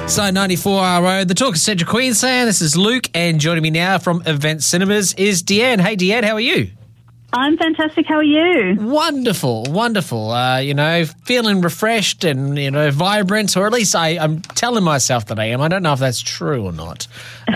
So 94RO, the talk of Central Queensland. This is Luke, and joining me now from Event Cinemas is Deanne. Hey, Deanne, how are you? I'm fantastic. How are you? Wonderful, wonderful. Feeling refreshed and, vibrant, or at least I'm telling myself that I am. I don't know if that's true or not.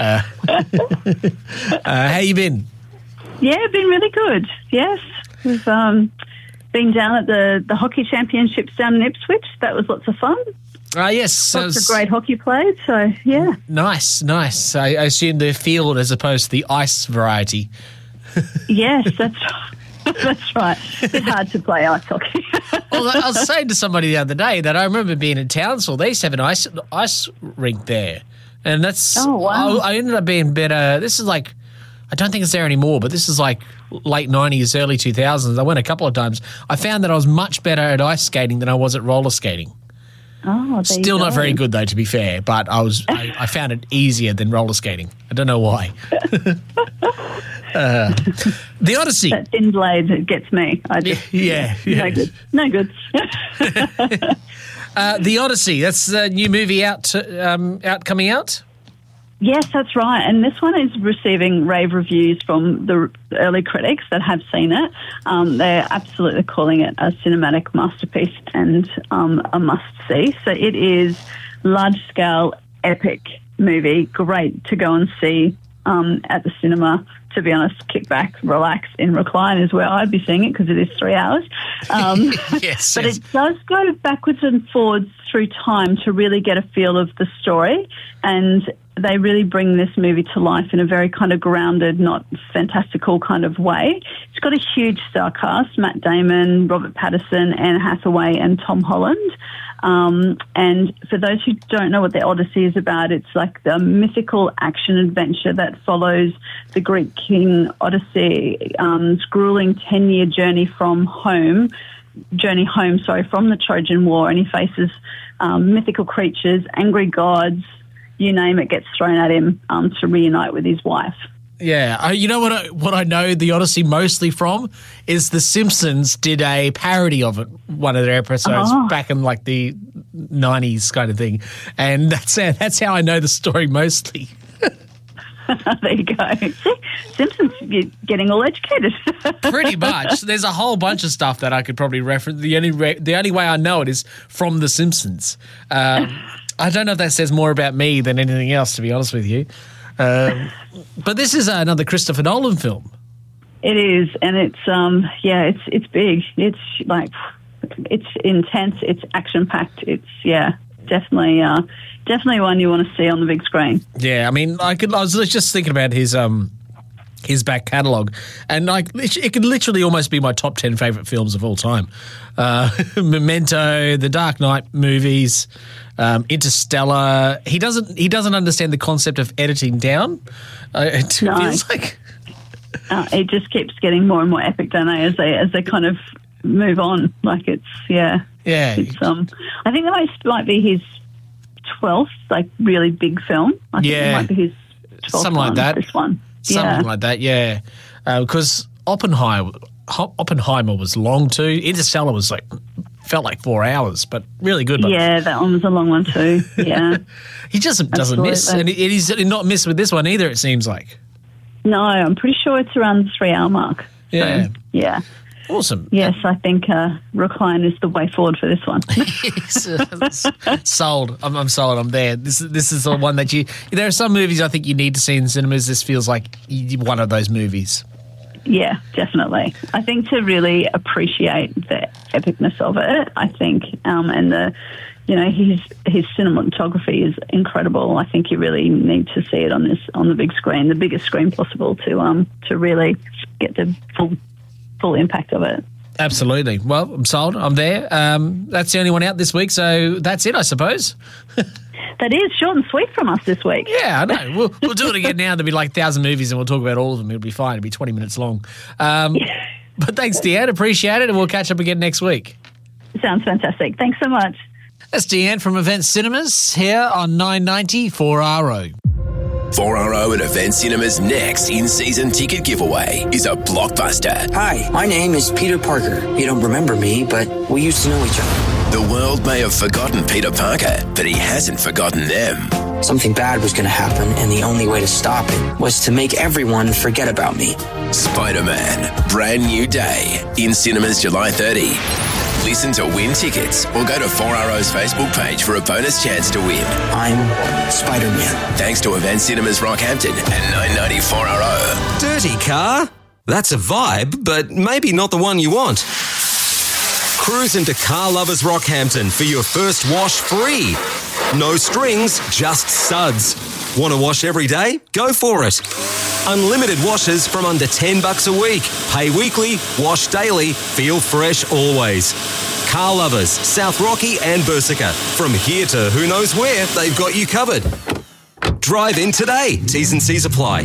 How you been? Yeah, been really good. Yes. We've been down at the hockey championships down in Ipswich. That was lots of fun. Yes. Lots of great hockey played, so yeah. Nice. I assume the field as opposed to the ice variety. Yes, that's right. A bit hard to play ice hockey. Well, I was saying to somebody the other day that I remember being in Townsville. They used to have an ice rink there. And that's... Oh, wow. I ended up being better. This is like... I don't think it's there anymore, but this is like late 90s, early 2000s. I went a couple of times. I found that I was much better at ice skating than I was at roller skating. Oh, Still not very good, though, to be fair, but I found it easier than roller skating. I don't know why. The Odyssey. That thin blade, it gets me. Yeah. No good. The Odyssey, that's the new movie coming out? Yes, that's right. And this one is receiving rave reviews from the early critics that have seen it. They're absolutely calling it a cinematic masterpiece and a must-see. So it is large-scale, epic movie, great to go and see at the cinema. To be honest, kick back, relax, and recline is where I'd be seeing it because it is 3 hours. Yes. But it does go backwards and forwards through time to really get a feel of the story, and they really bring this movie to life in a very kind of grounded, not fantastical kind of way. It's got a huge star cast: Matt Damon, Robert Pattinson, Anne Hathaway, and Tom Holland. And for those who don't know what the Odyssey is about, it's like the mythical action adventure that follows the Greek king Odysseus' grueling 10-year journey home from the Trojan War, and he faces mythical creatures, angry gods, you name it, gets thrown at him to reunite with his wife. Yeah, you know what I know the Odyssey mostly from is The Simpsons did a parody of it, one of their episodes back in like the 90s kind of thing, and that's how I know the story mostly. There you go. Simpsons, you're getting all educated. Pretty much. There's a whole bunch of stuff that I could probably reference. The only way I know it is from The Simpsons. I don't know if that says more about me than anything else, to be honest with you. But this is another Christopher Nolan film. It is, and it's big. It's like it's intense. It's action packed. It's definitely one you want to see on the big screen. Yeah, I mean, I was just thinking about his back catalogue, and like it could literally almost be my top 10 favourite films of all time. Memento, the Dark Knight movies, Interstellar. He doesn't understand the concept of editing down. It feels like it just keeps getting more and more epic, don't they? As they kind of move on. Like it's yeah. It's I think that might be his 12th like really big film. I think it might be his 12th something like that. This one. Something like that, yeah. Because Oppenheimer was long too. Interstellar was felt like 4 hours, but really good. Yeah, that one was a long one too. Yeah, he just doesn't miss, and he's not missed with this one either. It seems like. No, I'm pretty sure it's around the 3 hour mark. Yeah, so, yeah. Awesome. Yes, I think recline is the way forward for this one. Sold. I'm sold. I'm there. This is the one that there are some movies I think you need to see in cinemas. This feels like one of those movies. Yeah, definitely. I think to really appreciate the epicness of it, I think, and the, his cinematography is incredible. I think you really need to see it on the big screen, the biggest screen possible, to really get the full impact of it. Absolutely. Well, I'm sold. I'm there. That's the only one out this week, so that's it, I suppose. That is short and sweet from us this week. Yeah, I know. We'll do it again now. There'll be like 1,000 movies and we'll talk about all of them. It'll be fine. It'll be 20 minutes long. But thanks, Deanne. Appreciate it, and we'll catch up again next week. Sounds fantastic. Thanks so much. That's Deanne from Event Cinemas here on 990 4RO. 4RO and Event Cinemas' next in-season ticket giveaway is a blockbuster. Hi, my name is Peter Parker. You don't remember me, but we used to know each other. The world may have forgotten Peter Parker, but he hasn't forgotten them. Something bad was going to happen, and the only way to stop it was to make everyone forget about me. Spider-Man, brand new day, in cinemas July 30. Listen to win tickets or go to 4RO's Facebook page for a bonus chance to win. I'm Spider-Man. Thanks to Event Cinemas Rockhampton and 990 4RO. Dirty car? That's a vibe, but maybe not the one you want. Cruise into Car Lovers Rockhampton for your first wash free. No strings, just suds. Want to wash every day? Go for it. Unlimited washes from under $10 a week. Pay weekly, wash daily, feel fresh always. Car Lovers, South Rocky and Bersica. From here to who knows where, they've got you covered. Drive in today. T's and C's apply.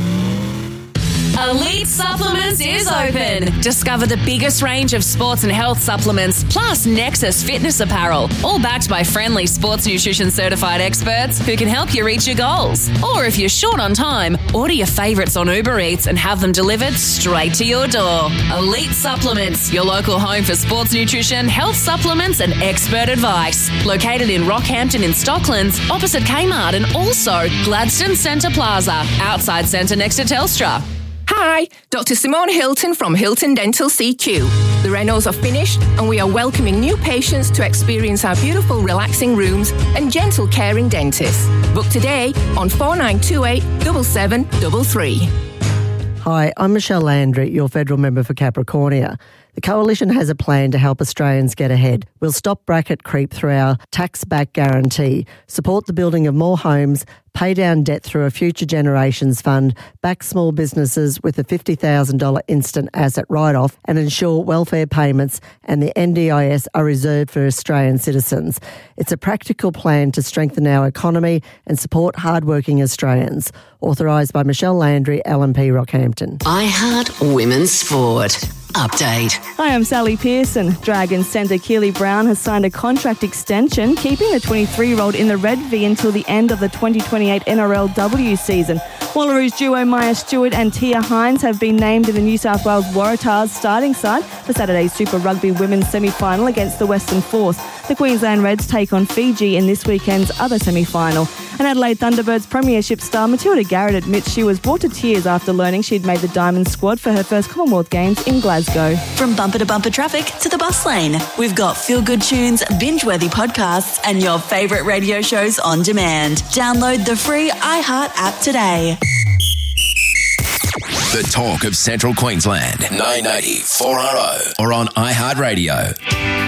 Elite Supplements is open. Discover the biggest range of sports and health supplements, plus Nexus fitness apparel, all backed by friendly sports nutrition certified experts who can help you reach your goals. Or if you're short on time, order your favourites on Uber Eats and have them delivered straight to your door. Elite Supplements, your local home for sports nutrition, health supplements and expert advice. Located in Rockhampton in Stocklands, opposite Kmart, and also Gladstone Centre Plaza, outside centre next to Telstra. Hi, Dr. Simone Hilton from Hilton Dental CQ. The renos are finished and we are welcoming new patients to experience our beautiful relaxing rooms and gentle caring dentists. Book today on 4928 7733. Hi, I'm Michelle Landry, your federal member for Capricornia. The Coalition has a plan to help Australians get ahead. We'll stop bracket creep through our tax-back guarantee, support the building of more homes, pay down debt through a Future Generations Fund, back small businesses with a $50,000 instant asset write-off, and ensure welfare payments and the NDIS are reserved for Australian citizens. It's a practical plan to strengthen our economy and support hard-working Australians. Authorised by Michelle Landry, LNP Rockhampton. I Heart Women's Sport. Update. Hi, I'm Sally Pearson. Dragons centre Keely Brown has signed a contract extension, keeping the 23-year-old in the Red V until the end of the 2028 NRLW season. Wallaroos duo Maya Stewart and Tia Hines have been named in the New South Wales Waratahs starting side for Saturday's Super Rugby Women's semi-final against the Western Force. The Queensland Reds take on Fiji in this weekend's other semi-final. And Adelaide Thunderbirds Premiership star Matilda Garrett admits she was brought to tears after learning she'd made the Diamond squad for her first Commonwealth Games in Glasgow. From bumper to bumper traffic to the bus lane, we've got feel-good tunes, binge-worthy podcasts and your favourite radio shows on demand. Download the free iHeart app today. The talk of Central Queensland, 990 4RO or on iHeartRadio.